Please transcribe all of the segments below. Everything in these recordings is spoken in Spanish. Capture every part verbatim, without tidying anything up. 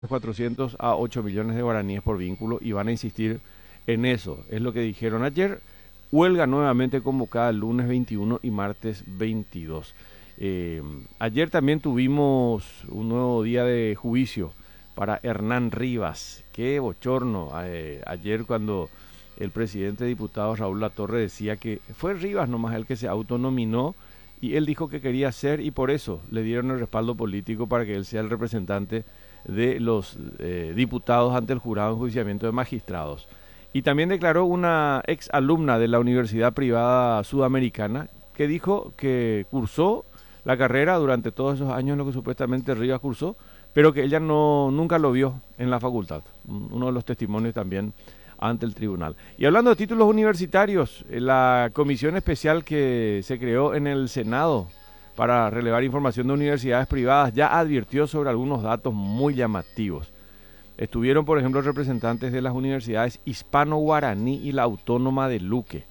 cuatrocientos a ocho millones de guaraníes por vínculo y van a insistir en eso. Es lo que dijeron ayer. Huelga nuevamente convocada el lunes veintiuno y martes veintidós. Eh, ayer también tuvimos un nuevo día de juicio para Hernán Rivas. Qué bochorno. Eh, ayer cuando el presidente de diputados Raúl Latorre decía que fue Rivas nomás el que se autonominó y él dijo que quería ser y por eso le dieron el respaldo político para que él sea el representante de los eh, diputados ante el jurado de enjuiciamiento de magistrados. Y también declaró una ex alumna de la Universidad Privada Sudamericana que dijo que cursó la carrera durante todos esos años en lo que supuestamente Rivas cursó, pero que ella no nunca lo vio en la facultad. Uno de los testimonios también ante el tribunal. Y hablando de títulos universitarios, la comisión especial que se creó en el Senado para relevar información de universidades privadas ya advirtió sobre algunos datos muy llamativos. Estuvieron, por ejemplo, representantes de las universidades Hispano-Guaraní y la Autónoma de Luque.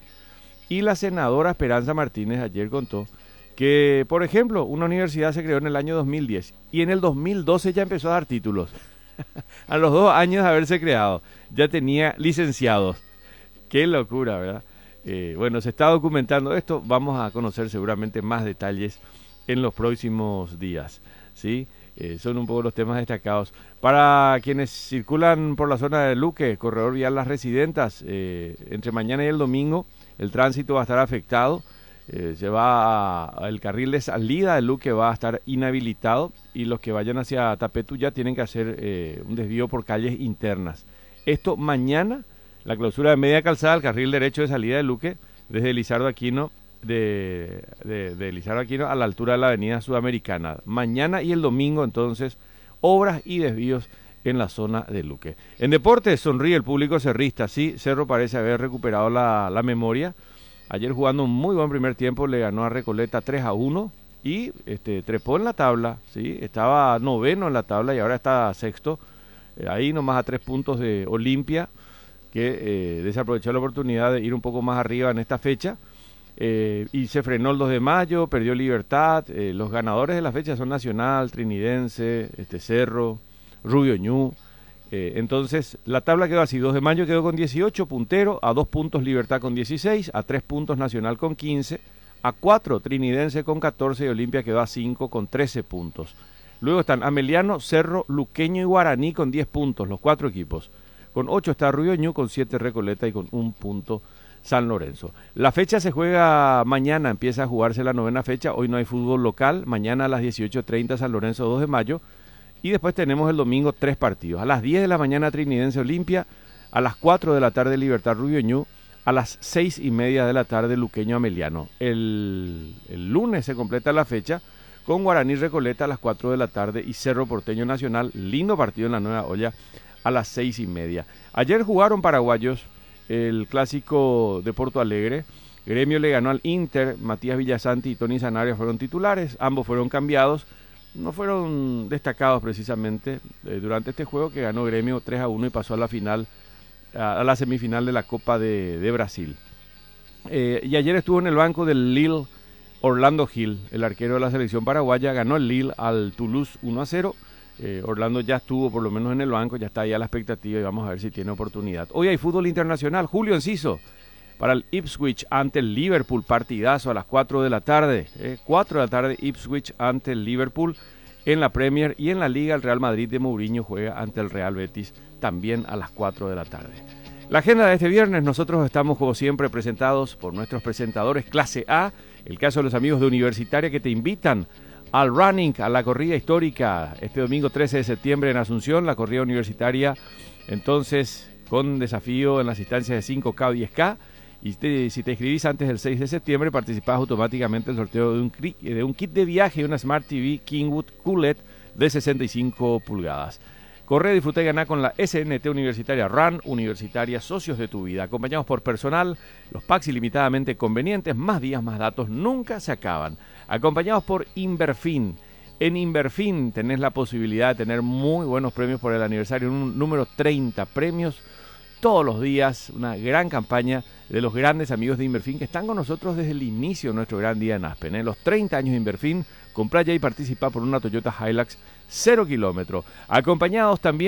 Y la senadora Esperanza Martínez ayer contó que, por ejemplo, una universidad se creó en el año dos mil diez y en el dos mil doce ya empezó a dar títulos. A los dos años de haberse creado, ya tenía licenciados. Qué locura, ¿verdad? Eh, bueno, se está documentando esto. Vamos a conocer seguramente más detalles en los próximos días, ¿sí? Eh, son un poco los temas destacados. Para quienes circulan por la zona de Luque, corredor vial Las Residentas, eh, entre mañana y el domingo, el tránsito va a estar afectado. Eh, se va a, el carril de salida de Luque va a estar inhabilitado y los que vayan hacia Tapetu ya tienen que hacer eh, un desvío por calles internas. Esto mañana, la clausura de media calzada, el carril derecho de salida de Luque, desde Lizardo Aquino, de, de, de Lizardo Aquino a la altura de la avenida Sudamericana. Mañana y el domingo, entonces, obras y desvíos en la zona de Luque. En deportes, sonríe el público cerrista. Sí, Cerro parece haber recuperado la, la memoria. Ayer jugando un muy buen primer tiempo, le ganó a Recoleta tres a uno y este, trepó en la tabla, ¿sí? Estaba noveno en la tabla y ahora está sexto, eh, ahí nomás a tres puntos de Olimpia, que eh, desaprovechó la oportunidad de ir un poco más arriba en esta fecha, eh, y se frenó el dos de mayo, perdió Libertad. Eh, los ganadores de la fecha son Nacional, Trinidense, este Cerro, Rubio Ñu. Eh, entonces, la tabla quedó así: dos de mayo quedó con dieciocho, puntero, a dos puntos Libertad con dieciséis, a tres puntos Nacional con quince, a cuatro Trinidense con catorce y Olimpia quedó a cinco con trece puntos. Luego están Ameliano, Cerro, Luqueño y Guaraní con diez puntos, los cuatro equipos. Con ocho está Rubio Ñu, con siete Recoleta y con un punto San Lorenzo. La fecha se juega mañana, empieza a jugarse la novena fecha, hoy no hay fútbol local, mañana a las dieciocho treinta San Lorenzo dos de mayo. Y después tenemos el domingo tres partidos. A las diez de la mañana Trinidense Olimpia, a las cuatro de la tarde Libertad Rubio Ñu, a las seis y media de la tarde Luqueño Ameliano. El, el lunes se completa la fecha con Guaraní Recoleta a las cuatro de la tarde y Cerro Porteño Nacional, lindo partido en la Nueva Olla, a las seis y media. Ayer jugaron paraguayos el clásico de Porto Alegre. Gremio le ganó al Inter, Matías Villasanti y Tony Sanabria fueron titulares, ambos fueron cambiados. No fueron destacados precisamente eh, durante este juego, que ganó Gremio tres a uno y pasó a la final, a, a la semifinal de la Copa de, de Brasil. Eh, y ayer estuvo en el banco del Lille Orlando Gil, el arquero de la selección paraguaya. Ganó el Lille al Toulouse uno a cero. Eh, Orlando ya estuvo por lo menos en el banco, ya está ahí a la expectativa y vamos a ver si tiene oportunidad. Hoy hay fútbol internacional. Julio Enciso para el Ipswich ante el Liverpool, partidazo a las cuatro de la tarde, eh, cuatro de la tarde Ipswich ante el Liverpool en la Premier, y en la Liga el Real Madrid de Mourinho juega ante el Real Betis también a las cuatro de la tarde. La agenda de este viernes, nosotros estamos como siempre presentados por nuestros presentadores clase A, el caso de los amigos de Universitaria que te invitan al running, a la corrida histórica, este domingo trece de septiembre en Asunción, la corrida universitaria, entonces con desafío en las instancias de cinco K o diez K. Y te, si te inscribís antes del seis de septiembre, participás automáticamente en el sorteo de un, de un kit de viaje y una Smart T V Kingwood Q L E D de sesenta y cinco pulgadas. Corre, disfruta y gana con la S N T Universitaria Run, Universitaria Socios de tu Vida. Acompañados por personal, los packs ilimitadamente convenientes, más días, más datos, nunca se acaban. Acompañados por Inverfin. En Inverfin tenés la posibilidad de tener muy buenos premios por el aniversario, un número treinta premios todos los días, una gran campaña de los grandes amigos de Inverfin que están con nosotros desde el inicio de nuestro gran día en Aspen. En ¿eh? Los treinta años de Inverfin, comprá ya y participa por una Toyota Hilux cero kilómetros. Acompañados también